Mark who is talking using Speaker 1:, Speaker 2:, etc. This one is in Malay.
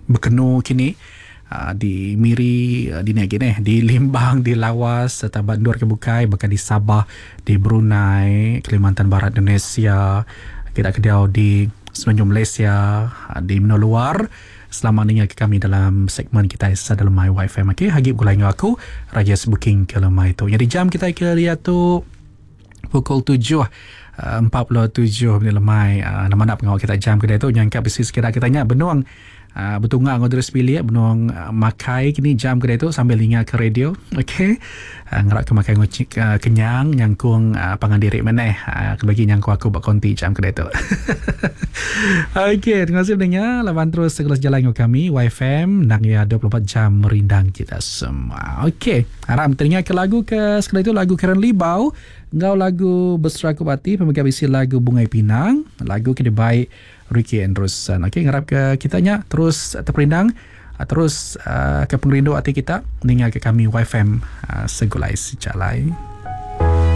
Speaker 1: berkenu kini di Miri, di Negin di Limbang, di Lawas, serta Bandur Kebukai, bahkan di Sabah, di Brunei, Kalimantan Barat Indonesia, Kedah di Semenanjung Malaysia, di Menua Luar. Selamat mendengar kami dalam segmen kita dalam My YFM. Okay, hagip gulai dengan aku Raja Booking ke lemah itu. Jadi jam kita ke dia tu pukul 7:47 lemai. Nama nak pengawal kita jam kedai tu nyangka bisnis kita tanya benuang bertunggak ngau terus pilih benuang makai kini jam kedai tu sambil ingat ke radio. Okey. Ngerak ke makai ngocik kenyang nyangkung pangan diri meneh bagi nyangkung aku buat konti jam kedai tu. Okey, terima kasih mendengar. Lawan terus segala jalan dengan kami YFM nak ya 24 jam merindang kita semua. Okey. Harap teringat ke lagu ke sekali itu lagu Karen Libau. Ngau lagu Berseraku Hati, pemegang bisi lagu Bungai Pinang, lagu kini baik Ricky Andrewson. Okey, ngarap ke kitanya terus terperindang, terus ke pengrindu hati kita, dengar ke kami YFM segulai sejalai.